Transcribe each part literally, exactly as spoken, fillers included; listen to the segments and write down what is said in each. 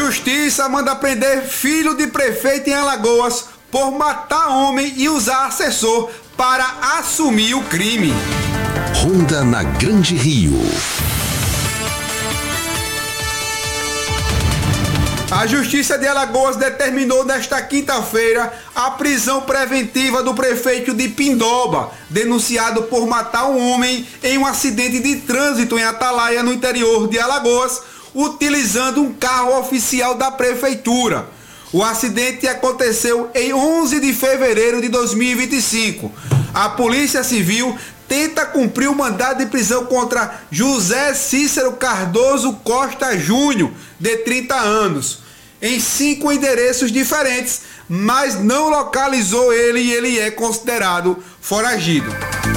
Justiça manda prender filho de prefeito em Alagoas por matar homem e usar assessor para assumir o crime. Ronda na Grande Rio. A Justiça de Alagoas determinou nesta quinta-feira a prisão preventiva do prefeito de Pindoba, denunciado por matar um homem em um acidente de trânsito em Atalaia, no interior de Alagoas, utilizando um carro oficial da prefeitura. O acidente aconteceu em onze de fevereiro de dois mil e vinte e cinco. A Polícia Civil tenta cumprir o mandado de prisão contra José Cícero Cardoso Costa Júnior, de trinta anos, em cinco endereços diferentes, mas não localizou ele e ele é considerado foragido.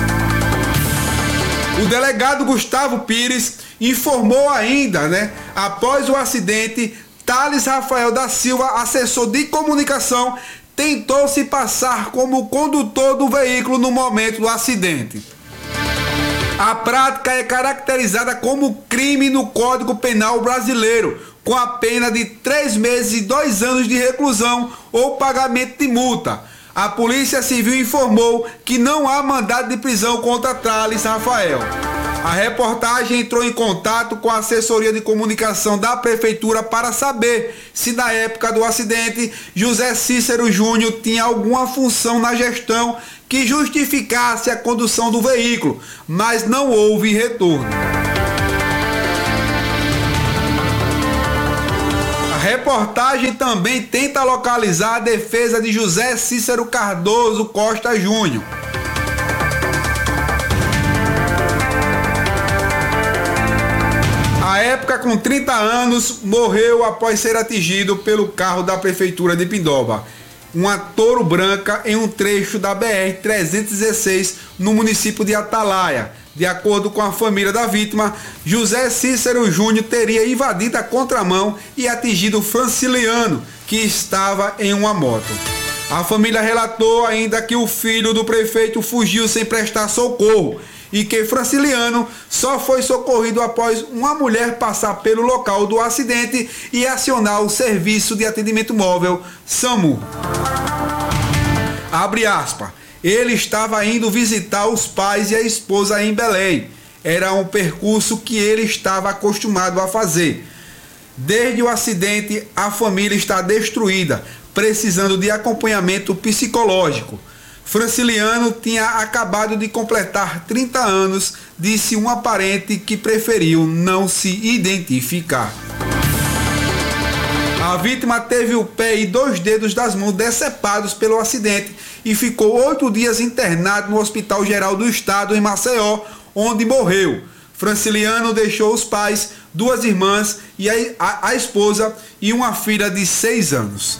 O delegado Gustavo Pires informou ainda, né, após o acidente, Thales Rafael da Silva, assessor de comunicação, tentou se passar como condutor do veículo no momento do acidente. A prática é caracterizada como crime no Código Penal brasileiro, com a pena de três meses e dois anos de reclusão ou pagamento de multa. A Polícia Civil informou que não há mandado de prisão contra Thales Rafael. A reportagem entrou em contato com a assessoria de comunicação da prefeitura para saber se na época do acidente José Cícero Júnior tinha alguma função na gestão que justificasse a condução do veículo, mas não houve retorno. A reportagem também tenta localizar a defesa de José Cícero Cardoso Costa Júnior. À época, com trinta anos, morreu após ser atingido pelo carro da prefeitura de Pindoba, uma Toro branca, em um trecho da B R trezentos e dezesseis, no município de Atalaia. De acordo com a família da vítima, José Cícero Júnior teria invadido a contramão e atingido Franciliano, que estava em uma moto. A família relatou ainda que o filho do prefeito fugiu sem prestar socorro e que Franciliano só foi socorrido após uma mulher passar pelo local do acidente e acionar o serviço de atendimento móvel SAMU. Abre aspas. Ele estava indo visitar os pais e a esposa em Belém. Era um percurso que ele estava acostumado a fazer. Desde o acidente, a família está destruída, precisando de acompanhamento psicológico. Franciliano tinha acabado de completar trinta anos, disse uma parente que preferiu não se identificar. A vítima teve o pé e dois dedos das mãos decepados pelo acidente e ficou oito dias internado no Hospital Geral do Estado, em Maceió, onde morreu. Franciliano deixou os pais, duas irmãs e a, a, a esposa e uma filha de seis anos.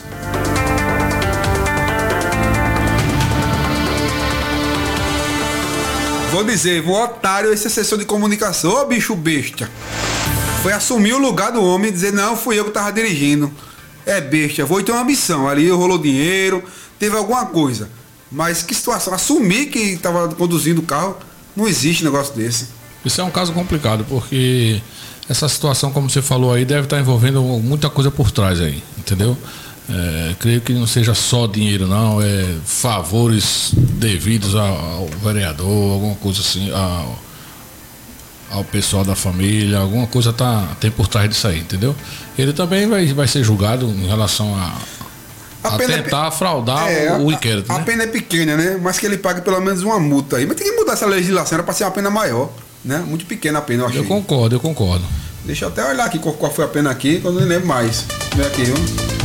Vou dizer, vou otário esse assessor de comunicação, ô bicho besta. Foi assumir o lugar do homem e dizer, não, fui eu que estava dirigindo. É besta, vou ter uma missão. Ali rolou dinheiro, teve alguma coisa. Mas que situação, assumir que estava conduzindo o carro, não existe negócio desse. Isso é um caso complicado, porque essa situação, como você falou aí, deve estar envolvendo muita coisa por trás aí, entendeu? É, creio que não seja só dinheiro, não, é favores devidos ao, ao vereador, alguma coisa assim, ao, ao pessoal da família, alguma coisa tá, tem por trás disso aí, entendeu? Ele também vai, vai ser julgado em relação a, a, a tentar é, fraudar é, o, o inquérito. A, né? A pena é pequena, né? Mas que ele pague pelo menos uma multa aí. Mas tem que mudar essa legislação, era para ser uma pena maior, né? Muito pequena a pena, eu achei. Eu concordo, eu concordo. Deixa eu até olhar aqui qual, qual foi a pena aqui, quando eu não lembro mais. Vem aqui, viu?